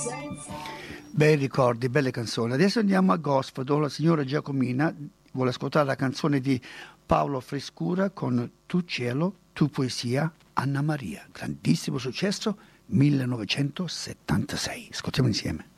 Bei ricordi, belle canzoni. Adesso andiamo a gospel, dove la signora Giacomina vuole ascoltare la canzone di Paolo Frescura con Tu cielo, tu poesia, Anna Maria. Grandissimo successo, 1976. Ascoltiamo insieme.